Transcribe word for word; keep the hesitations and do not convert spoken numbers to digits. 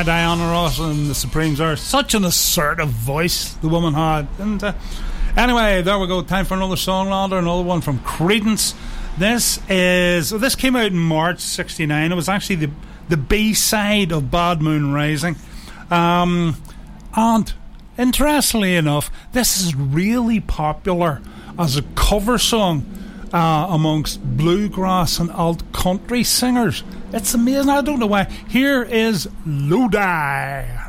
Yeah, Diana Ross and the Supremes are such an assertive voice the woman had. And uh, anyway, there we go. Time for another song, Lander. Another one from Creedence. This is this came out in March sixty-nine. It was actually the the B side of Bad Moon Rising. Um, and interestingly enough, this is really popular as a cover song uh, amongst bluegrass and alt country singers. It's amazing. I don't know why. Here is Lodi.